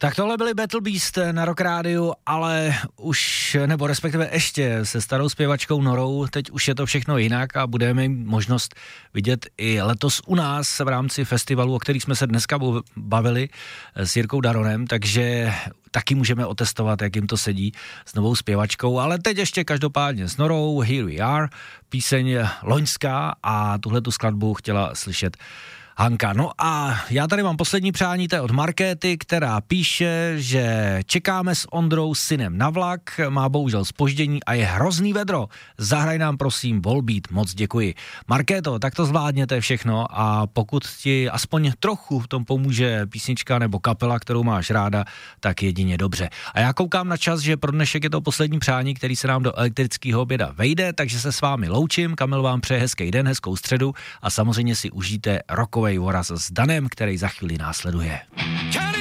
Tak tohle byly Battle Beast na Rock Rádiu, ale už, nebo respektive ještě se starou zpěvačkou Norou, teď už je to všechno jinak a budeme mít možnost vidět i letos u nás v rámci festivalu, o kterých jsme se dneska bavili s Jirkou Daronem, takže taky můžeme otestovat, jak jim to sedí s novou zpěvačkou, ale teď ještě každopádně s Norou, Here We Are, píseň loňská a tuhletu skladbu chtěla slyšet Hanka. No a já tady mám poslední přání, to je od Markéty, která píše, že čekáme s Ondrou synem na vlak, má bohužel zpoždění a je hrozný vedro. Zahraj nám prosím Volbeat, moc děkuji. Markéto, tak to zvládněte všechno a pokud ti aspoň trochu v tom pomůže písnička nebo kapela, kterou máš ráda, tak jedině dobře. A já koukám na čas, že pro dnešek je to poslední přání, který se nám do elektrického oběda vejde, takže se s vámi loučím. Kamil vám přeje hezký den, hezkou středu a samozřejmě si užijte rockový voraz s Danem, který za chvíli následuje.